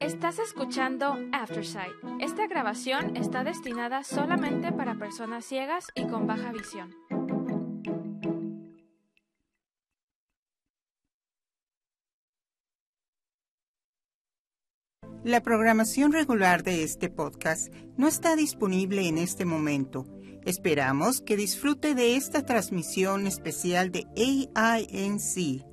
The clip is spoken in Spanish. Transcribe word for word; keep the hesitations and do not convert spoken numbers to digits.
Estás escuchando Aftersight. Esta grabación está destinada solamente para personas ciegas y con baja visión. La programación regular de este podcast no está disponible en este momento. Esperamos que disfrute de esta transmisión especial de A I N C.